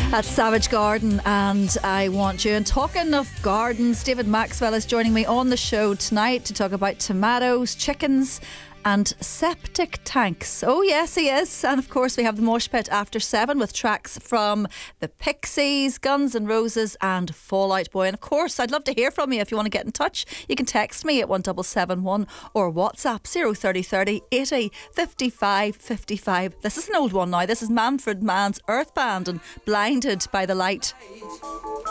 At Savage Garden, and I Want You. And talking of gardens, David Maxwell is joining me on the show tonight to talk about tomatoes, chickens and septic tanks. Oh yes, he is. And of course we have the Mosh Pit after 7 with tracks from the Pixies, Guns N' Roses and Fall Out Boy. And of course I'd love to hear from you. If you want to get in touch, you can text me at 1771 or WhatsApp 03030 80 55 55. This is an old one now. This is Manfred Mann's Earth Band and Blinded by the Light.